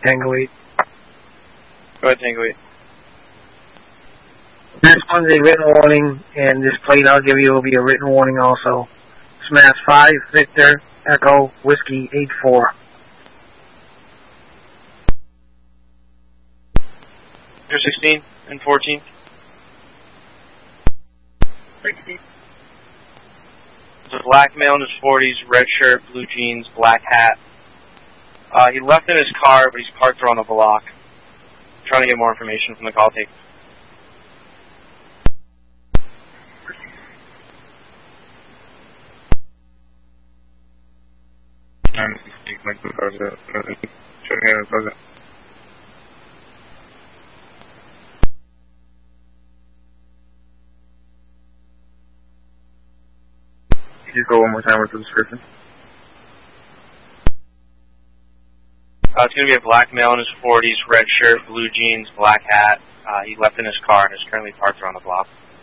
Tango 8. Go ahead, Tango 8. This one's a written warning, and this plate I'll give you will be a written warning also. Smash 5, Victor, Echo, Whiskey 84. You're 16 and 14. 16. It's a black male in his 40s, red shirt, blue jeans, black hat. He left in his car, but he's parked around a block. I'm trying to get more information from the call tape. Can you go one more time with the description? It's going to be a black male in his 40s, red shirt, blue jeans, black hat. He left in his car and is currently parked around the block.